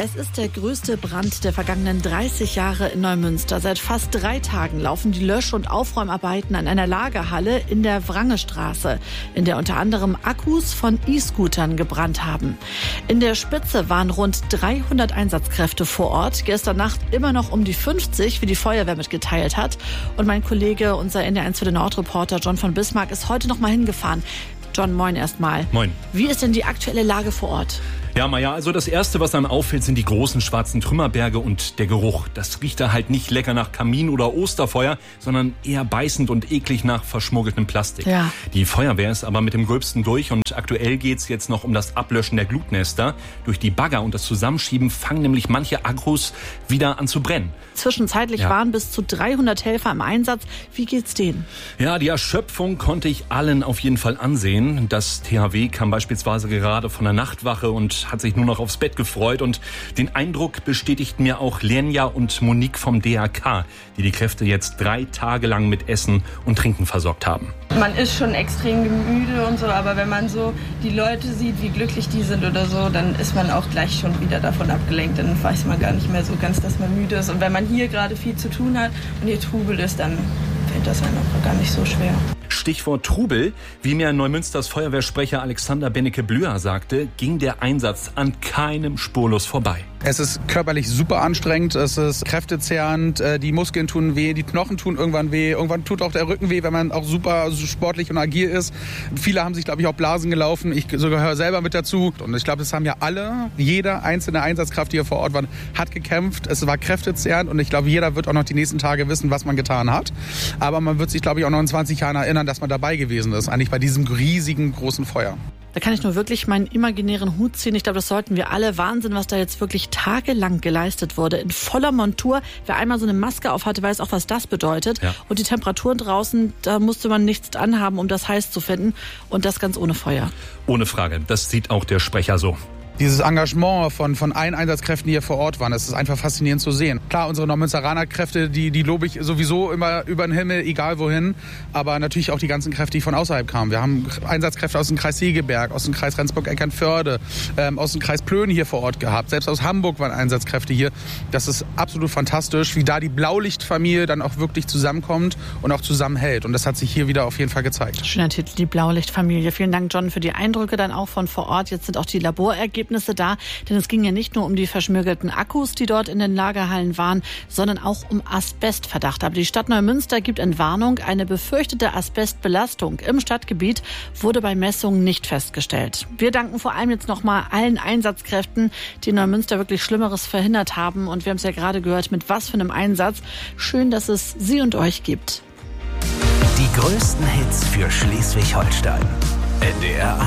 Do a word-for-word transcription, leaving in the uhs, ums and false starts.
Es ist der größte Brand der vergangenen dreißig Jahre in Neumünster. Seit fast drei Tagen laufen die Lösch- und Aufräumarbeiten an einer Lagerhalle in der Wrangestraße, in der unter anderem Akkus von E-Scootern gebrannt haben. In der Spitze waren rund dreihundert Einsatzkräfte vor Ort. Gestern Nacht immer noch um die fünfzig, wie die Feuerwehr mitgeteilt hat. Und mein Kollege, unser N D R eins für den Nordreporter John von Bismarck, ist heute noch mal hingefahren. John, moin erstmal. Moin. Wie ist denn die aktuelle Lage vor Ort? Ja, Maja, also das Erste, was einem auffällt, sind die großen schwarzen Trümmerberge und der Geruch. Das riecht da halt nicht lecker nach Kamin oder Osterfeuer, sondern eher beißend und eklig nach verschmuggeltem Plastik. Ja. Die Feuerwehr ist aber mit dem Gröbsten durch und aktuell geht's jetzt noch um das Ablöschen der Glutnester. Durch die Bagger und das Zusammenschieben fangen nämlich manche Akkus wieder an zu brennen. Zwischenzeitlich Ja. waren bis zu dreihundert Helfer im Einsatz. Wie geht's denen? Ja, die Erschöpfung konnte ich allen auf jeden Fall ansehen. Das T H W kam beispielsweise gerade von der Nachtwache und hat sich nur noch aufs Bett gefreut. Und den Eindruck bestätigten mir auch Lenja und Monique vom D R K, die die Kräfte jetzt drei Tage lang mit Essen und Trinken versorgt haben. Man ist schon extrem müde und so, aber wenn man so die Leute sieht, wie glücklich die sind oder so, dann ist man auch gleich schon wieder davon abgelenkt. Dann weiß man gar nicht mehr so ganz, dass man müde ist. Und wenn man hier gerade viel zu tun hat und hier Trubel ist, dann fällt das einem auch gar nicht so schwer. Stichwort Trubel. Wie mir Neumünsters Feuerwehrsprecher Alexander Bennecke-Blüher sagte, ging der Einsatz an keinem spurlos vorbei. Es ist körperlich super anstrengend, es ist kräftezehrend, die Muskeln tun weh, die Knochen tun irgendwann weh, irgendwann tut auch der Rücken weh, wenn man auch super sportlich und agil ist. Viele haben sich, glaube ich, auch Blasen gelaufen, ich sogar gehöre selber mit dazu. Und ich glaube, das haben ja alle, jeder einzelne Einsatzkraft, die hier vor Ort waren, hat gekämpft. Es war kräftezehrend und ich glaube, jeder wird auch noch die nächsten Tage wissen, was man getan hat. Aber man wird sich, glaube ich, auch noch in zwanzig Jahren erinnern, dass man dabei gewesen ist, eigentlich bei diesem riesigen, großen Feuer. Da kann ich nur wirklich meinen imaginären Hut ziehen. Ich glaube, das sollten wir alle. Wahnsinn, was da jetzt wirklich tagelang geleistet wurde. In voller Montur. Wer einmal so eine Maske auf hatte, weiß auch, was das bedeutet. Ja. Und die Temperaturen draußen, da musste man nichts anhaben, um das heiß zu finden. Und das ganz ohne Feuer. Ohne Frage. Das sieht auch der Sprecher so. Dieses Engagement von, von allen Einsatzkräften, die hier vor Ort waren, das ist einfach faszinierend zu sehen. Klar, unsere Neumünsteraner Kräfte, die, die lobe ich sowieso immer über den Himmel, egal wohin. Aber natürlich auch die ganzen Kräfte, die von außerhalb kamen. Wir haben Einsatzkräfte aus dem Kreis Segeberg, aus dem Kreis Rendsburg-Eckernförde, ähm, aus dem Kreis Plön hier vor Ort gehabt. Selbst aus Hamburg waren Einsatzkräfte hier. Das ist absolut fantastisch, wie da die Blaulichtfamilie dann auch wirklich zusammenkommt und auch zusammenhält. Und das hat sich hier wieder auf jeden Fall gezeigt. Schöner Titel, die Blaulichtfamilie. Vielen Dank, John, für die Eindrücke dann auch von vor Ort. Jetzt sind auch die Laborergebnisse da, denn es ging ja nicht nur um die verschmürgelten Akkus, die dort in den Lagerhallen waren, sondern auch um Asbestverdacht. Aber die Stadt Neumünster gibt Entwarnung. Eine befürchtete Asbestbelastung im Stadtgebiet wurde bei Messungen nicht festgestellt. Wir danken vor allem jetzt nochmal allen Einsatzkräften, die in Neumünster wirklich Schlimmeres verhindert haben. Und wir haben es ja gerade gehört, mit was für einem Einsatz. Schön, dass es Sie und euch gibt. Die größten Hits für Schleswig-Holstein. N D R